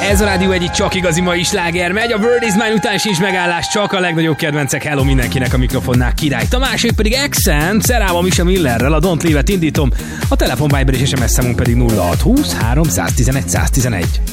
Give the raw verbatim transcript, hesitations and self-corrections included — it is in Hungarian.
Ez a Rádió egyik csak igazi mai sláger megy, a World is Mine után sincs megállás, csak a legnagyobb kedvencek. Hello mindenkinek, a mikrofonnál Király Tamás, ők pedig Accent, Szerával, Misa Millerrel, a Don't Leave-et indítom, a telefon Viber és es em es számunk pedig nulla hat húsz három tizenegy száz tizenegy.